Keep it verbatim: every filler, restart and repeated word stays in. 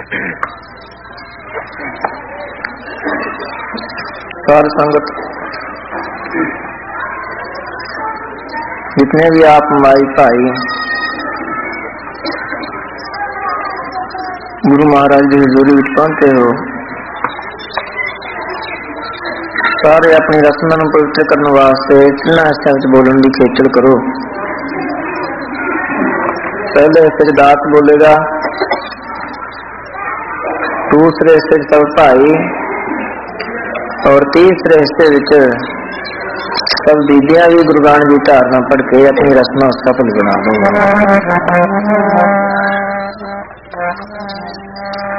सार संगत जितने भी आप माई भाई गुरु महाराज की हजूरी विच पहुंचे हो, सारे अपनी रस्मां नूं पवित्र करने वास्ते तिन्हां हिस्सियां विच बोलण की खेचल करो। पहले हिस्से दास बोलेगा, दूसरे हिस्से सब भाई और तीसरे हिस्से विच सब दीदियां भी गुरबाणी की धारणा पढ़ के अपनी रस्मां सफल बना देंगे।